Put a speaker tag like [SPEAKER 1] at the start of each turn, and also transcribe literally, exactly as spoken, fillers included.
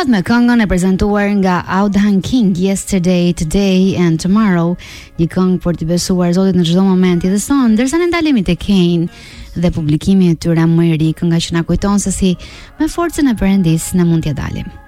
[SPEAKER 1] sot me këngën e prezantuar nga Audhan King, Yesterday, Today and Tomorrow, një këngë për t'i besuar Zotit në çdo moment. Dhe son, ndërsa ne ndalemi te Kane dhe publikimi i tyre më i ri, kënga që na kujton se si me forcën e Perëndis ne mund t'ia dalim.